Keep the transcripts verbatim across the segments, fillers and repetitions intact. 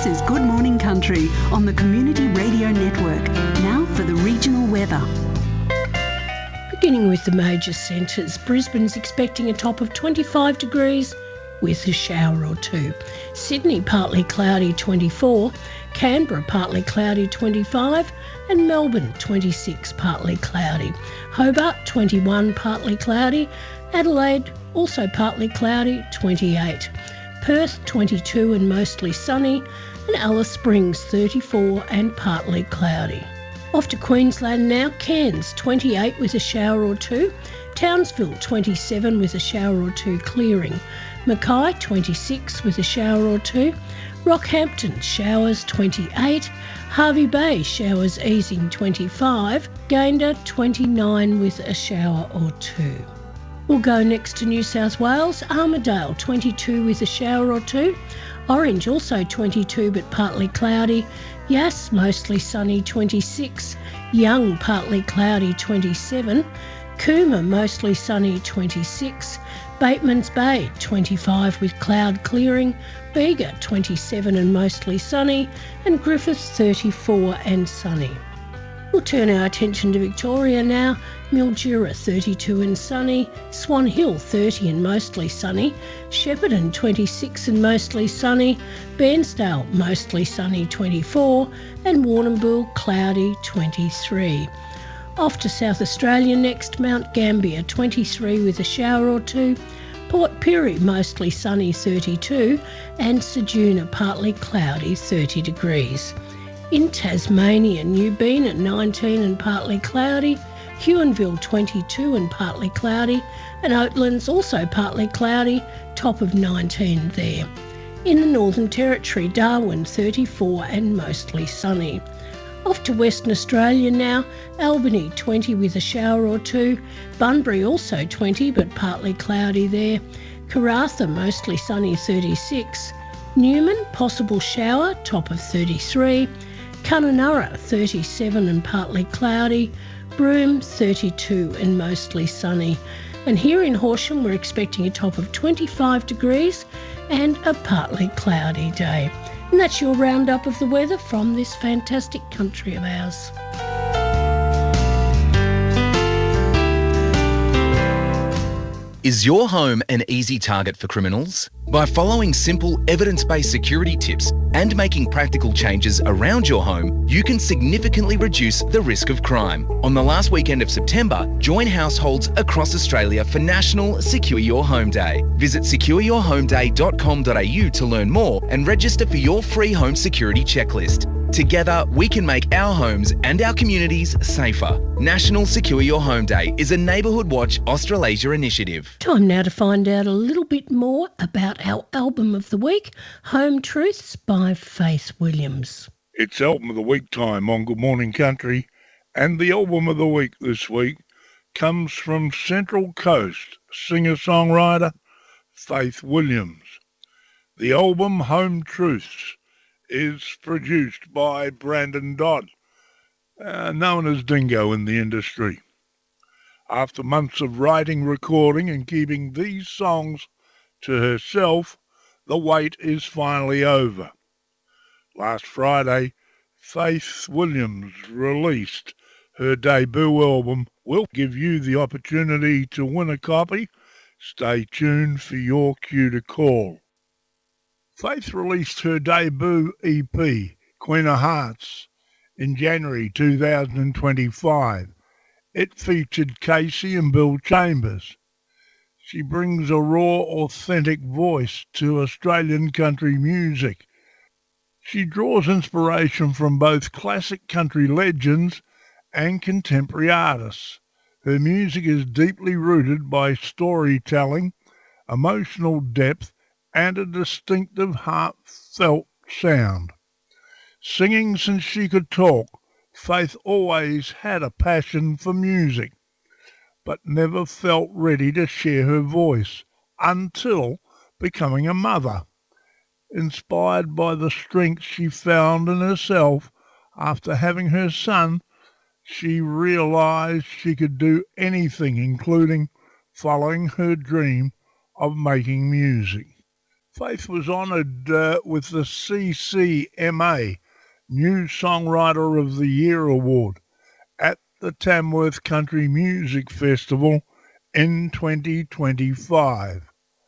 This is Good Morning Country on the Community Radio Network. Now for the regional weather. Beginning with the major centres, Brisbane's expecting a top of twenty-five degrees with a shower or two. Sydney partly cloudy twenty-four, Canberra partly cloudy twenty-five, and Melbourne twenty-six partly cloudy. Hobart twenty-one partly cloudy, Adelaide also partly cloudy twenty-eight. Perth twenty-two and mostly sunny, and Alice Springs thirty-four and partly cloudy. Off to Queensland now, Cairns twenty-eight with a shower or two, Townsville twenty-seven with a shower or two clearing, Mackay twenty-six with a shower or two, Rockhampton showers twenty-eight, Hervey Bay showers easing twenty-five, Gayndah twenty-nine with a shower or two. We'll go next to New South Wales, Armidale twenty-two with a shower or two, Orange also twenty-two but partly cloudy, Yass mostly sunny twenty-six, Young partly cloudy twenty-seven, Cooma mostly sunny twenty-six, Batemans Bay twenty-five with cloud clearing, Bega twenty-seven and mostly sunny, and Griffith thirty-four and sunny. We'll turn our attention to Victoria now. Mildura thirty-two and sunny, Swan Hill thirty and mostly sunny, Shepparton twenty-six and mostly sunny, Bairnsdale mostly sunny twenty-four, and Warrnambool cloudy twenty-three. Off to South Australia next, Mount Gambier twenty-three with a shower or two, Port Pirie mostly sunny thirty-two, and Ceduna partly cloudy thirty degrees. In Tasmania, Newbeen at nineteen and partly cloudy, Huonville twenty-two and partly cloudy, and Oatlands also partly cloudy, top of nineteen there. In the Northern Territory, Darwin thirty-four and mostly sunny. Off to Western Australia now, Albany twenty with a shower or two, Bunbury also twenty but partly cloudy there, Karratha mostly sunny thirty-six, Newman possible shower, top of thirty-three, Kununurra thirty-seven and partly cloudy, Broome thirty-two and mostly sunny. And here in Horsham we're expecting a top of twenty-five degrees and a partly cloudy day. And that's your roundup of the weather from this fantastic country of ours. Is your home an easy target for criminals? By following simple, evidence-based security tips and making practical changes around your home, you can significantly reduce the risk of crime. On the last weekend of September, join households across Australia for National Secure Your Home Day. Visit secure your home day dot com dot a u to learn more and register for your free home security checklist. Together, we can make our homes and our communities safer. National Secure Your Home Day is a Neighbourhood Watch Australasia initiative. Time now to find out a little bit more about our album of the week, Home Truths by Faith Williams. It's Album of the Week time on Good Morning Country, and the album of the week this week comes from Central Coast singer-songwriter Faith Williams. The album Home Truths is produced by Brandon Dodd, uh, known as Dingo in the industry. After months of writing, recording and keeping these songs to herself, the wait is finally over. Last Friday, Faith Williams released her debut album. We'll give you the opportunity to win a copy. Stay tuned for your cue to call. Faith released her debut E P, Queen of Hearts, in January two thousand twenty-five. It featured Casey and Bill Chambers. She brings a raw, authentic voice to Australian country music. She draws inspiration from both classic country legends and contemporary artists. Her music is deeply rooted by storytelling, emotional depth, and a distinctive, heartfelt sound. Singing since she could talk, Faith always had a passion for music, but never felt ready to share her voice until becoming a mother. Inspired by the strength she found in herself after having her son, she realized she could do anything, including following her dream of making music. Faith was honoured uh, with the C C M A New Songwriter of the Year Award at the Tamworth Country Music Festival in twenty twenty-five.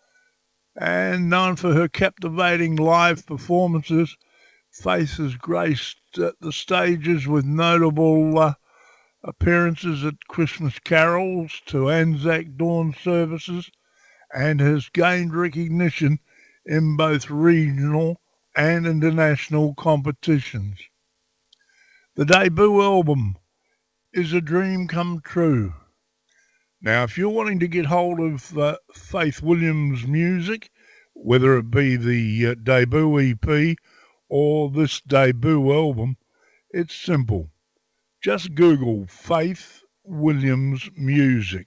And known for her captivating live performances, Faith has graced uh, the stages with notable uh, appearances at Christmas carols to Anzac Dawn services, and has gained recognition in both regional and international competitions. The debut album is a dream come true. Now, if you're wanting to get hold of uh, Faith Williams' music, whether it be the uh, debut E P or this debut album, it's simple. Just Google Faith Williams Music.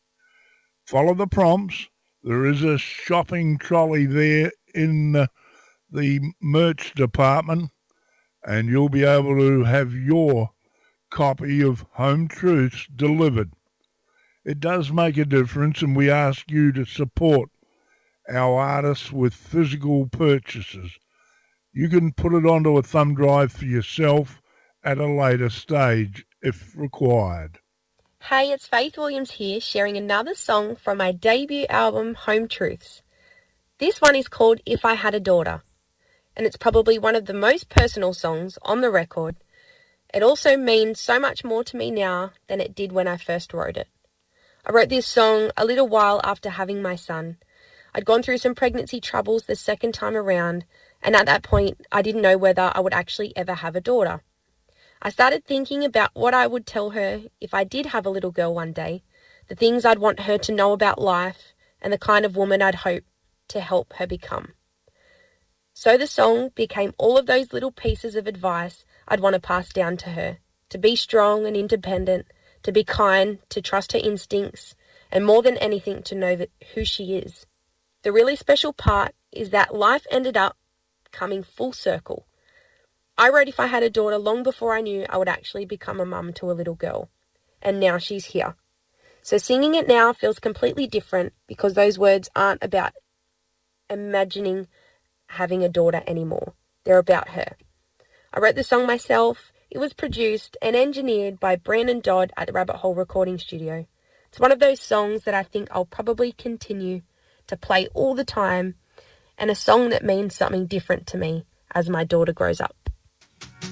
Follow the prompts. There is a shopping trolley there in uh, the merch department, and you'll be able to have your copy of Home Truths delivered. It does make a difference, and we ask you to support our artists with physical purchases. You can put it onto a thumb drive for yourself at a later stage if required. Hey, it's Faith Williams here, sharing another song from my debut album, Home Truths. This one is called If I Had a Daughter, and it's probably one of the most personal songs on the record. It also means so much more to me now than it did when I first wrote it. I wrote this song a little while after having my son. I'd gone through some pregnancy troubles the second time around, and at that point, I didn't know whether I would actually ever have a daughter. I started thinking about what I would tell her if I did have a little girl one day, the things I'd want her to know about life, and the kind of woman I'd hope to help her become. So the song became all of those little pieces of advice I'd want to pass down to her, to be strong and independent, to be kind, to trust her instincts, and more than anything to know that who she is. The really special part is that life ended up coming full circle. I wrote If I Had a Daughter long before I knew I would actually become a mum to a little girl, and now she's here. So singing it now feels completely different because those words aren't about imagining having a daughter anymore. They're about her. I wrote the song myself. It was produced and engineered by Brandon Dodd at the Rabbit Hole Recording Studio. It's one of those songs that I think I'll probably continue to play all the time, and a song that means something different to me as my daughter grows up.